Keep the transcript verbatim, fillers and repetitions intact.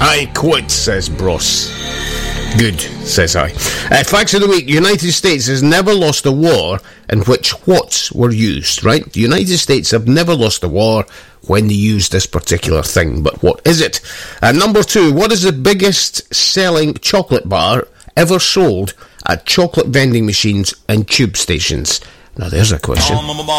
I quit, says Bros. Good, says I. Uh, facts of the week. United States has never lost a war in which whats were used, right? The United States have never lost a war when they used this particular thing. But what is it? Uh, number two, what is the biggest selling chocolate bar ever sold at chocolate vending machines and tube stations? Now there's a question.